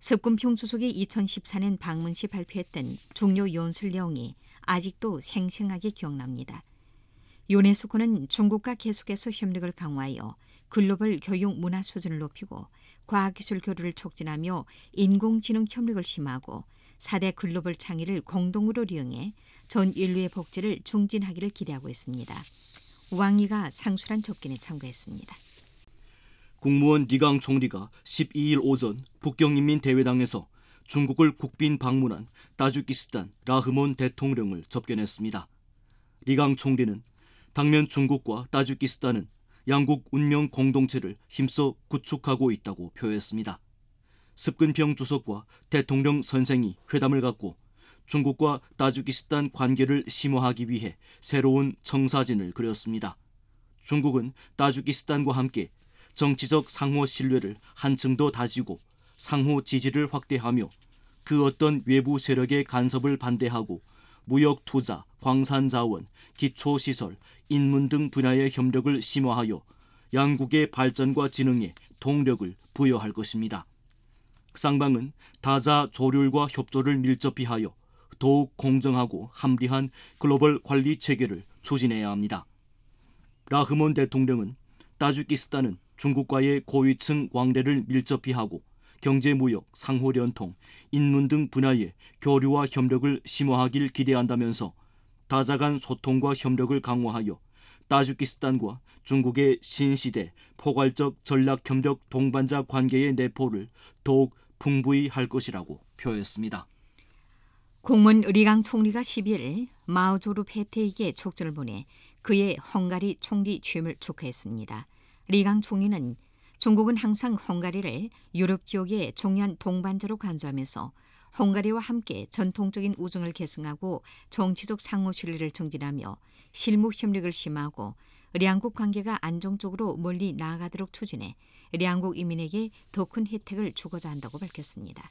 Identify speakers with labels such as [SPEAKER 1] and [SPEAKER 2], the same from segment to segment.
[SPEAKER 1] 습근평 주석이 2014년 방문 시 발표했던 중요 연설 내용이 아직도 생생하게 기억납니다. 유네스코는 중국과 계속해서 협력을 강화하여 글로벌 교육 문화 수준을 높이고 과학기술 교류를 촉진하며 인공지능 협력을 심화하고 4대 글로벌 창의를 공동으로 이용해 전 인류의 복지를 증진하기를 기대하고 있습니다. 왕이가 상술한 접견에 참가했습니다.
[SPEAKER 2] 국무원 리강 총리가 12일 오전 북경인민대회당에서 중국을 국빈 방문한 타지키스탄 라흐몬 대통령을 접견했습니다. 리강 총리는 당면 중국과 타지키스탄은 양국 운명 공동체를 힘써 구축하고 있다고 표했습니다. 습근평 주석과 대통령 선생이 회담을 갖고 중국과 타지키스탄 관계를 심화하기 위해 새로운 청사진을 그렸습니다. 중국은 타지키스탄과 함께 정치적 상호 신뢰를 한층 더 다지고 상호 지지를 확대하며 그 어떤 외부 세력의 간섭을 반대하고 무역 투자, 광산 자원, 기초시설, 인문 등 분야의 협력을 심화하여 양국의 발전과 진흥에 동력을 부여할 것입니다. 쌍방은 다자 조율과 협조를 밀접히 하여 더욱 공정하고 합리한 글로벌 관리 체계를 추진해야 합니다. 라흐몬 대통령은 타지키스탄은 중국과의 고위층 왕래를 밀접히 하고 경제무역, 상호련통, 인문 등 분야의 교류와 협력을 심화하길 기대한다면서 다자 간 소통과 협력을 강화하여 타지키스탄과 중국의 신시대 포괄적 전략협력 동반자 관계의 내포를 더욱 풍부히 할 것이라고 표했습니다.
[SPEAKER 1] 국문 리강 총리가 12일 마오조르 페테에게 촉전을 보내 그의 헝가리 총리 취임을 축하했습니다. 리강 총리는 중국은 항상 헝가리를 유럽 지역의 중요한 동반자로 간주하면서 헝가리와 함께 전통적인 우정을 계승하고 정치적 상호 신뢰를 증진하며 실무 협력을 심화하고兩국 관계가 안정적으로 멀리 나아가도록 추진해兩국 인민에게 더 큰 혜택을 주고자 한다고 밝혔습니다.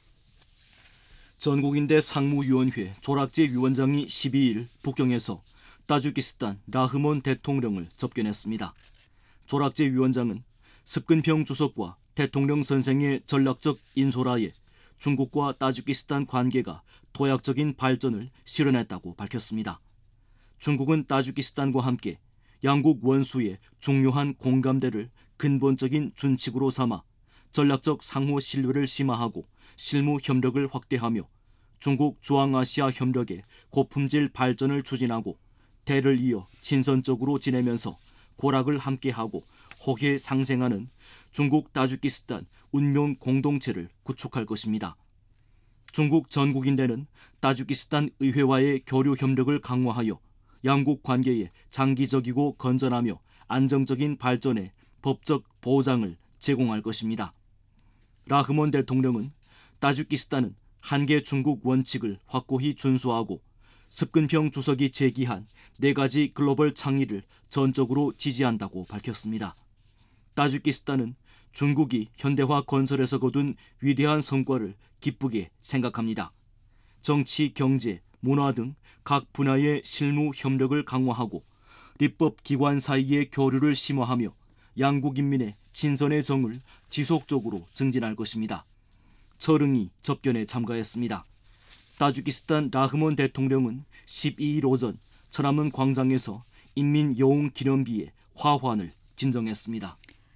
[SPEAKER 2] 전국인대 상무위원회 조락제 위원장이 12일 북경에서 타지키스탄 라흐몬 대통령을 접견했습니다. 조락제 위원장은 습근평 주석과 대통령 선생의 전략적 인솔하에 중국과 타지키스탄 관계가 도약적인 발전을 실현했다고 밝혔습니다. 중국은 타지키스탄과 함께 양국 원수의 중요한 공감대를 근본적인 준칙으로 삼아 전략적 상호 신뢰를 심화하고 실무 협력을 확대하며 중국 중앙아시아 협력의 고품질 발전을 추진하고 대를 이어 진선적으로 지내면서 고락을 함께하고 호혜 상생하는 중국 타지키스탄 운명 공동체를 구축할 것입니다. 중국 전국인대는 타지키스탄 의회와의 교류 협력을 강화하여 양국 관계에 장기적이고 건전하며 안정적인 발전에 법적 보장을 제공할 것입니다. 라흐몬 대통령은 타지키스탄은 한계 중국 원칙을 확고히 준수하고 습근평 주석이 제기한 4가지 글로벌 창의를 전적으로 지지한다고 밝혔습니다. 타지키스탄은 중국이 현대화 건설에서 거둔 위대한 성과를 기쁘게 생각합니다. 정치, 경제, 문화 등 각 분야의 실무 협력을 강화하고立법기관 사이의 교류를 심화하며 양국 인민의 친선의 정을 지속적으로 증진할 것입니다. 철응이 접견에 참가했습니다. 타지키스탄 라흐몬 대통령은 12일 오전 천안문 광장에서 인민여웅기념비에 화환을 진정했습니다.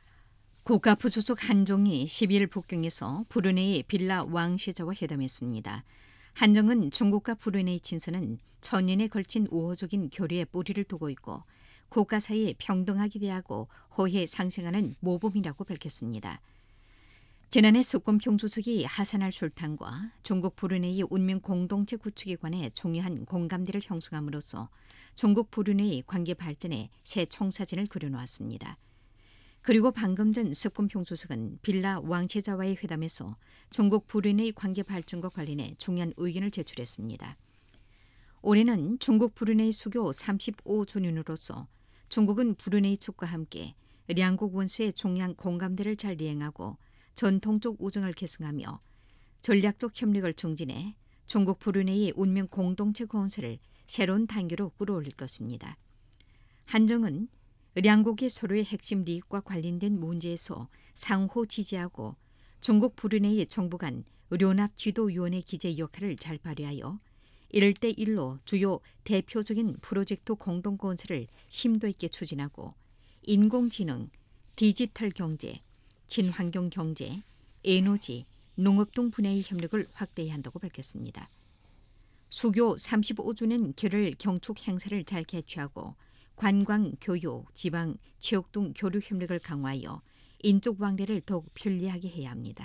[SPEAKER 1] 국가부주석 한정이 12일 북경에서 브루네이 빌라 왕세자와 회담했습니다. 한정은 중국과 브루네이 친서는 천년에 걸친 우호적인 교류의 뿌리를 두고 있고 국가 사이에 평등하게 대하고 호혜 상생하는 모범이라고 밝혔습니다. 지난해 습근평 주석이 하산 알 술탄과 중국 브루네이 운명 공동체 구축에 관해 중요한 공감대를 형성함으로써 중국 브루네이 관계 발전에 새 청사진을 그려놓았습니다. 그리고 방금 전 습근평 주석은 빌라 왕세자와의 회담에서 중국 브루네이 관계 발전과 관련해 중요한 의견을 제출했습니다. 올해는 중국 브루네이 수교 35주년으로서 중국은 브루네이 측과 함께 양국 원수의 중요한 공감대를 잘 이행하고 전통적 우정을 계승하며 전략적 협력을 증진해 중국 브루네이 운명 공동체 건설을 새로운 단계로 끌어올릴 것입니다. 한정은 양국의 서로의 핵심利益과 관련된 문제에서 상호 지지하고 중국 브루네이 정부 간 의료납지도위원회 기재 역할을 잘 발휘하여 1대1로 주요 대표적인 프로젝트 공동 건설을 심도 있게 추진하고 인공지능, 디지털 경제, 친환경 경제, 에너지, 농업 등 분야의 협력을 확대해야 한다고 밝혔습니다. 수교 35주년 결일 경축 행사를 잘 개최하고 관광, 교육, 지방, 체육 등 교류 협력을 강화하여 인적 왕래를 더욱 편리하게 해야 합니다.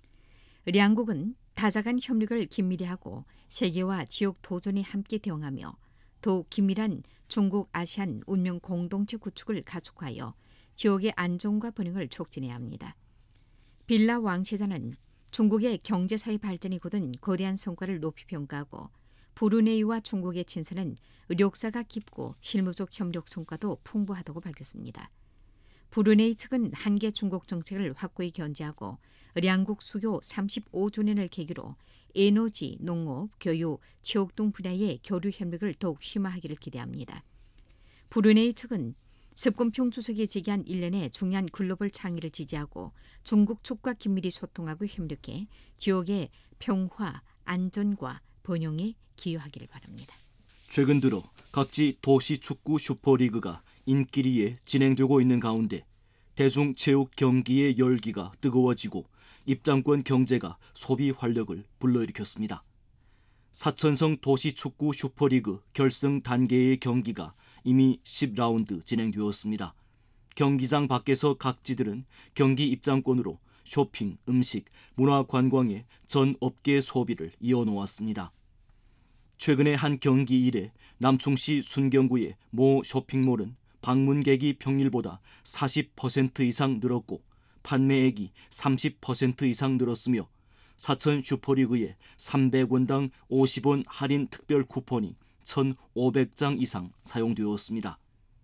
[SPEAKER 1] 양국은 다자간 협력을 긴밀히 하고 세계와 지역 도전에 함께 대응하며 더욱 긴밀한 중국 아시안 운명 공동체 구축을 가속하여 지역의 안정과 번영을 촉진해야 합니다. 빌라 왕세자는 중국의 경제사회 발전이 거둔 거대한 성과를 높이 평가하고 브루네이와 중국의 친선은 역사가 깊고 실무적 협력 성과도 풍부하다고 밝혔습니다. 브루네이 측은 한계 중국 정책을 확고히 견지하고 양국 수교 35주년을 계기로 에너지, 농업, 교육, 체육 등 분야의 교류 협력을 더욱 심화하기를 기대합니다. 브루네이 측은 습권평 주석이 제기한 일련의 중요한 글로벌倡의를 지지하고 중국 측과 긴밀히 소통하고 협력해 지역의 평화, 안전과 번영에 기여하기를 바랍니다.
[SPEAKER 2] 최근 들어 각지 도시축구 슈퍼리그가 인기리에 진행되고 있는 가운데 대중체육 경기의 열기가 뜨거워지고 입장권 경제가 소비 활력을 불러일으켰습니다. 사천성 도시축구 슈퍼리그 결승 단계의 경기가 이미 10라운드 진행되었습니다. 경기장 밖에서 각지들은 경기 입장권으로 쇼핑, 음식, 문화관광의 전 업계 소비를 이어놓았습니다. 최근에 한 경기 이래 남충시 순경구의 모 쇼핑몰은 방문객이 평일보다 40% 이상 늘었고 판매액이 30% 이상 늘었으며 사천 슈퍼리그에 300원당 50원 할인 특별 쿠폰이 1,500장 이상 사용되었습니다.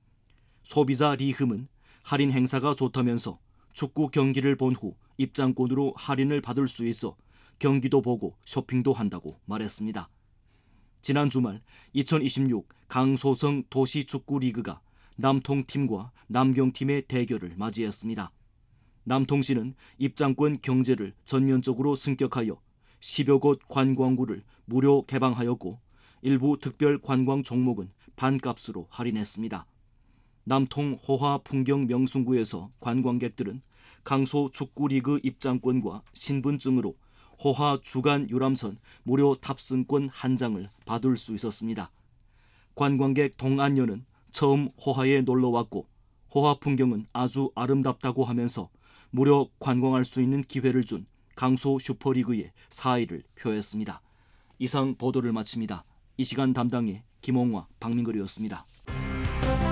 [SPEAKER 2] 소비자 리흠은 할인 행사가 좋다면서 축구 경기를 본 후 입장권으로 할인을 받을 수 있어 경기도 보고 쇼핑도 한다고 말했습니다. 지난 주말 2026 강소성 도시축구리그가 남통팀과 남경팀의 대결을 맞이했습니다. 남통시는 입장권 경제를 전면적으로 승격하여 10여 곳 관광구를 무료 개방하였고 일부 특별 관광 종목은 반값으로 할인했습니다. 남통 호화 풍경 명승구에서 관광객들은 강소 축구리그 입장권과 신분증으로 호화 주간 유람선 무료 탑승권 한 장을 받을 수 있었습니다. 관광객 동안녀는 처음 호화에 놀러왔고 호화 풍경은 아주 아름답다고 하면서 무료 관광할 수 있는 기회를 준 강소 슈퍼리그에 사의를 표했습니다. 이상 보도를 마칩니다. 이 시간 담당의 김홍화, 박민걸이었습니다.